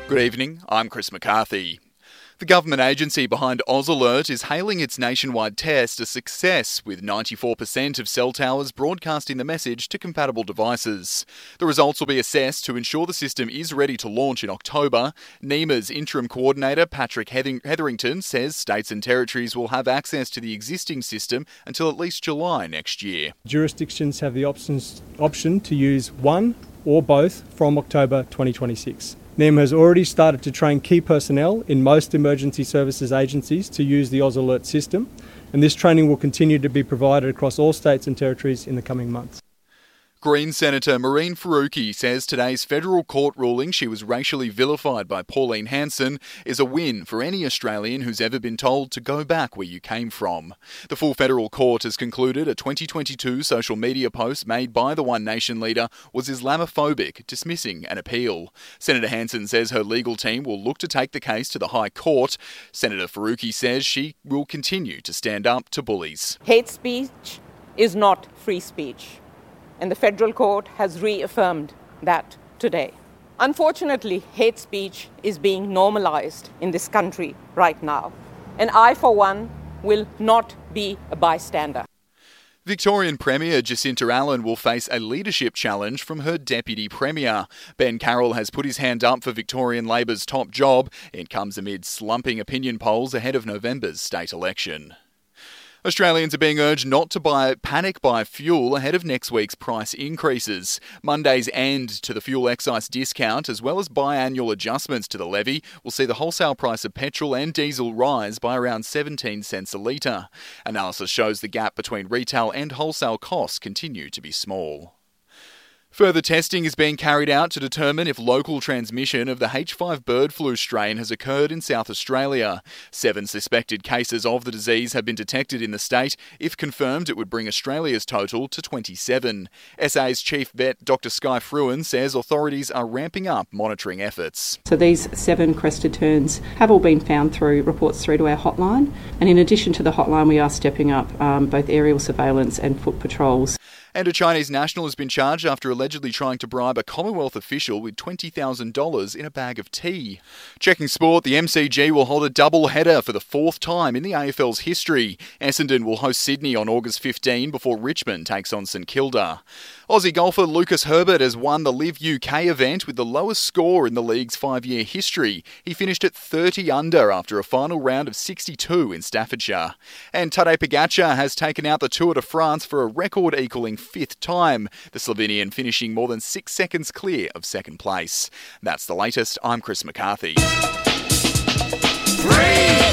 Good evening, I'm Chris McCarthy. The government agency behind AusAlert is hailing its nationwide test a success, with 94% of cell towers broadcasting the message to compatible devices. The results will be assessed to ensure the system is ready to launch in October. NEMA's interim coordinator, Patrick Hetherington, says states and territories will have access to the existing system until at least July next year. Jurisdictions have the option to use one or both from October 2026. NEMA has already started to train key personnel in most emergency services agencies to use the AusAlert system, and this training will continue to be provided across all states and territories in the coming months. Greens Senator Mehreen Faruqi says today's federal court ruling she was racially vilified by Pauline Hanson is a win for any Australian who's ever been told to go back where you came from. The full federal court has concluded a 2022 social media post made by the One Nation leader was Islamophobic, dismissing an appeal. Senator Hanson says her legal team will look to take the case to the High Court. Senator Faruqi says she will continue to stand up to bullies. Hate speech is not free speech, and the federal court has reaffirmed that today. Unfortunately, hate speech is being normalized in this country right now, and I, for one, will not be a bystander. Victorian Premier Jacinta Allen will face a leadership challenge from her Deputy Premier. Ben Carroll has put his hand up for Victorian Labor's top job. It comes amid slumping opinion polls ahead of November's state election. Australians are being urged not to panic buy fuel ahead of next week's price increases. Monday's end to the fuel excise discount, as well as biannual adjustments to the levy, will see the wholesale price of petrol and diesel rise by around 17 cents a litre. Analysis shows the gap between retail and wholesale costs continue to be small. Further testing is being carried out to determine if local transmission of the H5 bird flu strain has occurred in South Australia. 7 suspected cases of the disease have been detected in the state. If confirmed, it would bring Australia's total to 27. SA's chief vet, Dr Skye Fruin, says authorities are ramping up monitoring efforts. So these 7 crested terns have all been found through reports through to our hotline. And in addition to the hotline, we are stepping up both aerial surveillance and foot patrols. And a Chinese national has been charged after allegedly trying to bribe a Commonwealth official with $20,000 in a bag of tea. Checking sport, the MCG will hold a double header for the 4th time in the AFL's history. Essendon will host Sydney on August 15 before Richmond takes on St Kilda. Aussie golfer Lucas Herbert has won the Live UK event with the lowest score in the league's 5-year history. He finished at 30 under after a final round of 62 in Staffordshire. And Tadej Pogačar has taken out the Tour de France for a record-equalling 5th time, the Slovenian finishing more than 6 seconds clear of second place. That's the latest. I'm Chris McCarthy.